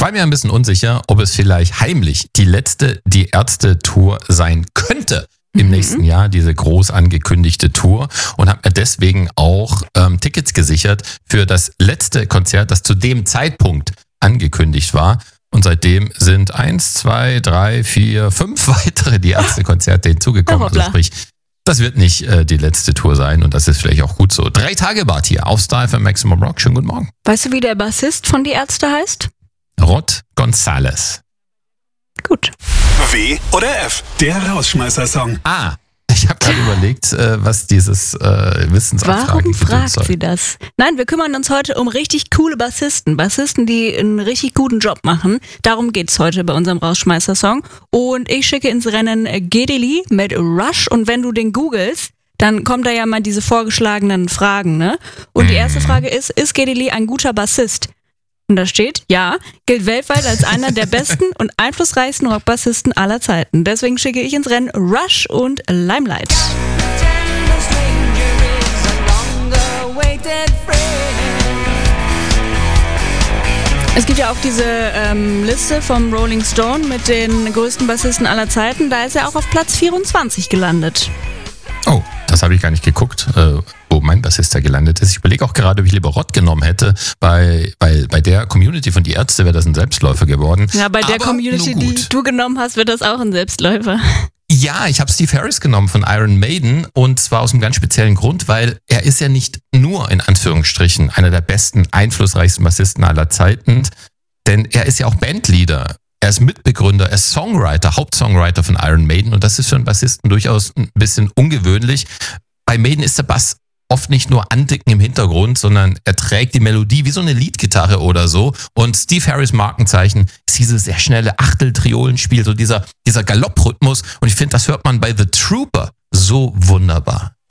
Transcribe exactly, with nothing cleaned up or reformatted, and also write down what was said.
war mir ein bisschen unsicher, ob es vielleicht heimlich die letzte Die Ärzte-Tour sein könnte im mhm. nächsten Jahr, diese groß angekündigte Tour, und habe mir deswegen auch ähm, Tickets gesichert für das letzte Konzert, das zu dem Zeitpunkt angekündigt war. Und seitdem sind eins, zwei, drei, vier, fünf weitere Die Ärzte-Konzerte hinzugekommen. Also sprich, das wird nicht äh, die letzte Tour sein und das ist vielleicht auch gut so. Drei Tage Bart hier auf Star F M Maximum Rock. Schönen guten Morgen. Weißt du, wie der Bassist von Die Ärzte heißt? Rod González. Gut. W oder F, der Rausschmeißer-Song. Ah, ich habe gerade überlegt, äh, was dieses äh, Wissensabfrage Warum fragt soll. sie das? Nein, wir kümmern uns heute um richtig coole Bassisten. Bassisten, die einen richtig guten Job machen. Darum geht's heute bei unserem Rausschmeißer-Song. Und ich schicke ins Rennen Geddy Lee mit Rush. Und wenn du den googelst, dann kommen da ja mal diese vorgeschlagenen Fragen, ne? Und die erste Frage ist, ist Geddy Lee ein guter Bassist? Und da steht, ja, gilt weltweit als einer der besten und einflussreichsten Rockbassisten aller Zeiten. Deswegen schicke ich ins Rennen Rush und Limelight. Es gibt ja auch diese ähm, Liste vom Rolling Stone mit den größten Bassisten aller Zeiten. Da ist er auch auf Platz vierundzwanzig gelandet. Oh, das habe ich gar nicht geguckt, äh, wo mein Bassist da gelandet ist. Ich überlege auch gerade, ob ich lieber Rod genommen hätte. Bei, bei, bei der Community von Die Ärzte wäre das ein Selbstläufer geworden. Ja, bei der Aber Community, die du genommen hast, wird das auch ein Selbstläufer. Ja, ich habe Steve Harris genommen von Iron Maiden und zwar aus einem ganz speziellen Grund, weil er ist ja nicht nur in Anführungsstrichen einer der besten, einflussreichsten Bassisten aller Zeiten, denn er ist ja auch Bandleader. Er ist Mitbegründer, er ist Songwriter, Hauptsongwriter von Iron Maiden und das ist für einen Bassisten durchaus ein bisschen ungewöhnlich. Bei Maiden ist der Bass oft nicht nur Anticken im Hintergrund, sondern er trägt die Melodie wie so eine Leadgitarre oder so. Und Steve Harris Markenzeichen ist dieses sehr schnelle Achtel-Triolenspiel, so dieser, dieser Galopprhythmus. Und ich finde, das hört man bei The Trooper so wunderbar.